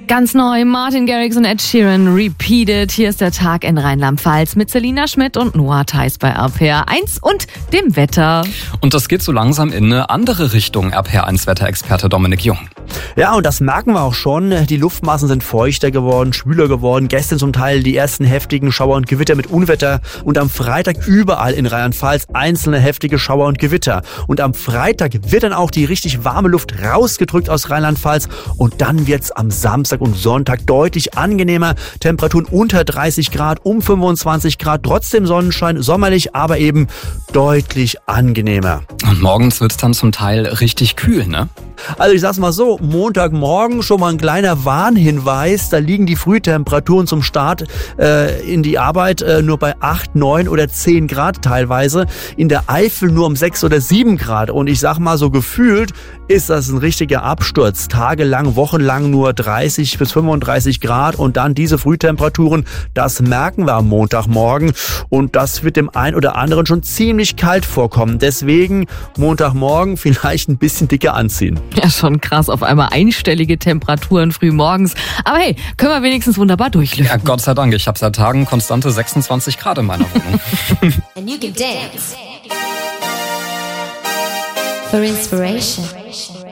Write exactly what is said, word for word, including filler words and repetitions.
Ganz neu, Martin Garrix und Ed Sheeran, Repeated. Hier ist der Tag in Rheinland-Pfalz mit Selina Schmidt und Noah Theis bei R P R eins und dem Wetter. Und das geht so langsam in eine andere Richtung, R P R eins Wetterexperte Dominik Jung. Ja, und das merken wir auch schon. Die Luftmassen sind feuchter geworden, schwüler geworden. Gestern zum Teil die ersten heftigen Schauer und Gewitter mit Unwetter. Und am Freitag überall in Rheinland-Pfalz einzelne heftige Schauer und Gewitter. Und am Freitag wird dann auch die richtig warme Luft rausgedrückt aus Rheinland-Pfalz. Und dann wird's am Samstag und Sonntag deutlich angenehmer. Temperaturen unter dreißig Grad, um fünfundzwanzig Grad. Trotzdem Sonnenschein, sommerlich, aber eben deutlich angenehmer. Und morgens wird's dann zum Teil richtig kühl, ne? Also ich sag's mal so, Montagmorgen schon mal ein kleiner Warnhinweis. Da liegen die Frühtemperaturen zum Start äh, in die Arbeit äh, nur bei acht, neun oder zehn Grad teilweise. In der Eifel nur um sechs oder sieben Grad. Und ich sag mal so gefühlt ist das ein richtiger Absturz. Tagelang, wochenlang nur dreißig bis fünfunddreißig Grad und dann diese Frühtemperaturen. Das merken wir am Montagmorgen. Und das wird dem einen oder anderen schon ziemlich kalt vorkommen. Deswegen Montagmorgen vielleicht ein bisschen dicker anziehen. Ja, schon krass, auf einmal einstellige Temperaturen früh morgens. Aber hey, können wir wenigstens wunderbar durchlüften. Ja, Gott sei Dank. Ich habe seit Tagen konstante sechsundzwanzig Grad in meiner Wohnung. And you can dance. For inspiration.